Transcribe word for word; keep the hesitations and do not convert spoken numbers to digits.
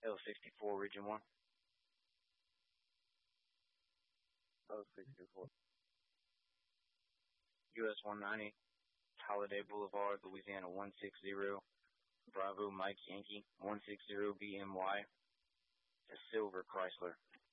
L sixty-four, Region one. L sixty-four. U S one ninety, Holiday Boulevard, Louisiana one six zero. Bravo Mike Yankee one six zero B M Y. A silver Chrysler.